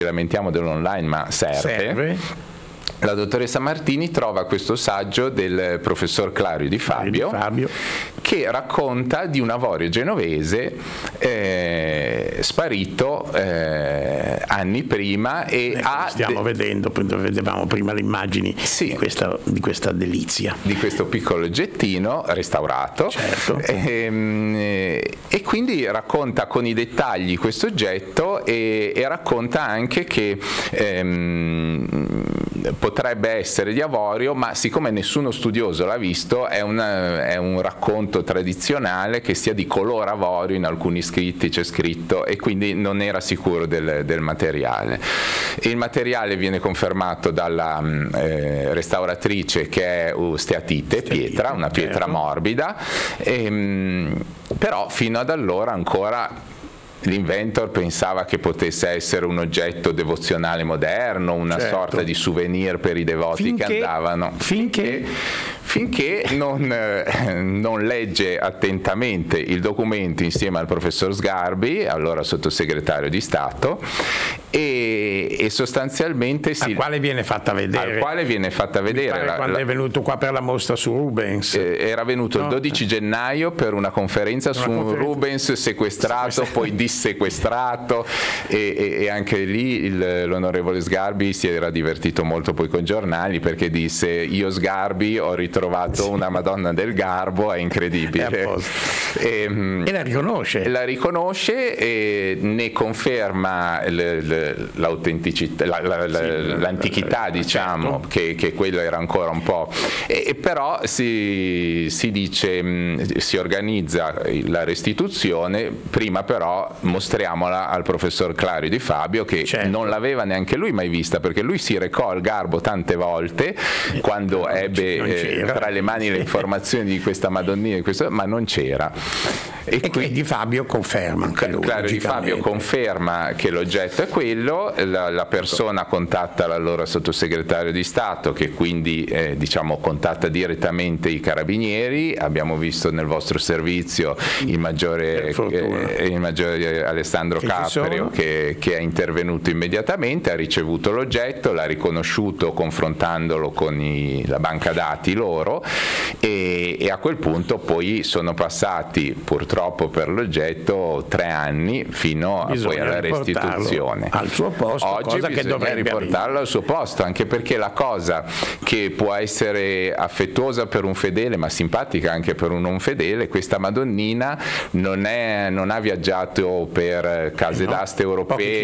lamentiamo dell'online, ma serve. La dottoressa Martini trova questo saggio del professor Clario Di Fabio, che racconta di un avorio genovese sparito anni prima e stiamo vedendo, vedevamo prima le immagini di questa delizia, di questo piccolo oggettino restaurato, certo. E quindi racconta con i dettagli questo oggetto e racconta anche che potrebbe essere di avorio, ma siccome nessuno studioso l'ha visto, è un racconto tradizionale che sia di color avorio, in alcuni scritti c'è scritto, e quindi non era sicuro del materiale. Il materiale viene confermato dalla restauratrice, che è steatite, pietra, una pietra morbida, però fino ad allora ancora l'inventor pensava che potesse essere un oggetto devozionale moderno, una sorta di souvenir per i devoti che andavano. Finché non legge attentamente il documento insieme al professor Sgarbi, allora sottosegretario di Stato, e sostanzialmente al quale viene fatta vedere. Quando è venuto qua per la mostra su Rubens. Era venuto il 12 gennaio per una conferenza su un Rubens sequestrato, poi dissequestrato, e anche lì l'onorevole Sgarbi si era divertito molto poi con i giornali, perché disse: io Sgarbi ho ritrovato una Madonna del Garbo, è incredibile. E la riconosce e ne conferma l'autenticità, l'antichità, diciamo, che quello era ancora un po', però si dice, si organizza la restituzione, prima però mostriamola al professor Clario Di Fabio, che non l'aveva neanche lui mai vista, perché lui si recò al Garbo tante volte quando ebbe tra le mani le informazioni di questa Madonnina, ma non c'era. E qui Di Fabio conferma anche lui. Clario Di Fabio conferma che l'oggetto è quello, la persona contatta l'allora sottosegretario di Stato, che quindi contatta direttamente i carabinieri. Abbiamo visto nel vostro servizio il maggiore Alessandro Caprio che è intervenuto immediatamente, ha ricevuto l'oggetto, l'ha riconosciuto confrontandolo con la banca dati loro, e a quel punto poi sono passati, purtroppo per l'oggetto, 3 anni fino poi alla restituzione al suo posto. Oggi bisogna riportarlo al suo posto, anche perché la cosa che può essere affettuosa per un fedele, ma simpatica anche per un non fedele, questa Madonnina non ha viaggiato per case d'asta europee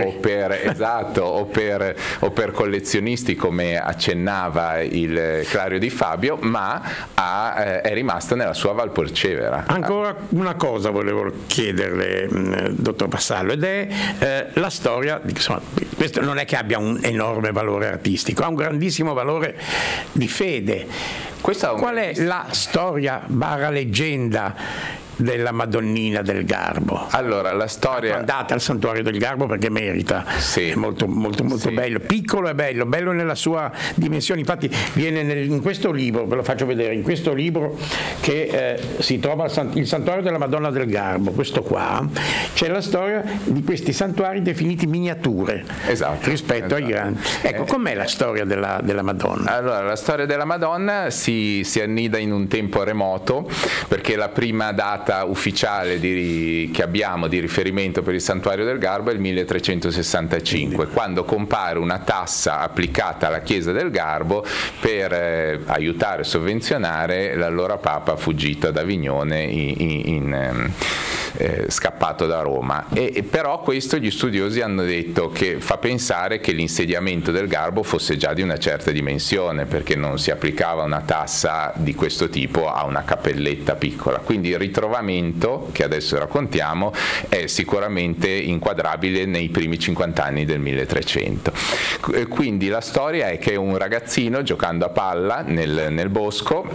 o per collezionisti, come accennava il Clario Di Fabio, ma è rimasta nella sua Valporcevera. Ancora una cosa volevo chiederle, dottor Vassallo, ed è la storia. Insomma, questo non è che abbia un enorme valore artistico, ha un grandissimo valore di fede. Qual è la storia / leggenda della Madonnina del Garbo? Allora, la storia... Andate al Santuario del Garbo, perché merita. È molto bello, piccolo e bello nella sua dimensione. Infatti viene in questo libro, ve lo faccio vedere, in questo libro che si trova il Santuario della Madonna del Garbo, questo qua, c'è la storia di questi santuari definiti miniature rispetto ai grandi. Ecco, com'è la storia della Madonna? Allora, la storia della Madonna si annida in un tempo remoto, perché la prima data ufficiale che abbiamo di riferimento per il Santuario del Garbo è il 1365, quando compare una tassa applicata alla Chiesa del Garbo per aiutare e sovvenzionare l'allora Papa fuggito ad Avignone, scappato da Roma. Però questo gli studiosi hanno detto che fa pensare che l'insediamento del Garbo fosse già di una certa dimensione, perché non si applicava una tassa di questo tipo a una cappelletta piccola. Quindi il ritrovamento che adesso raccontiamo è sicuramente inquadrabile nei primi 50 anni del 1300. Quindi la storia è che un ragazzino, giocando a palla nel bosco,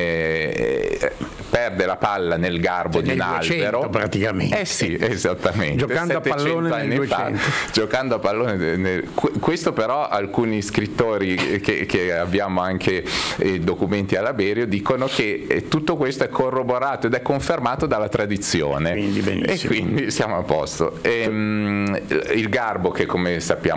perde la palla nel garbo di un albero, praticamente. Sì, esattamente. Giocando a pallone nel 200. Giocando a pallone. Questo però alcuni scrittori che abbiamo anche documenti alla Berio dicono che tutto questo è corroborato ed è confermato dalla tradizione. Quindi benissimo. E quindi siamo a posto. Il garbo, che come sappiamo